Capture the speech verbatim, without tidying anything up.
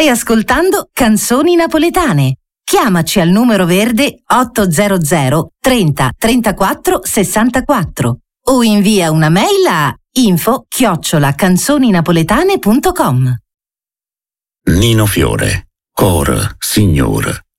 Stai ascoltando Canzoni Napoletane. Chiamaci al numero verde ottocento trenta trentaquattro sessantaquattro o invia una mail a info chiocciola canzoninapoletane punto com. Nino Fiore, Cor Signor.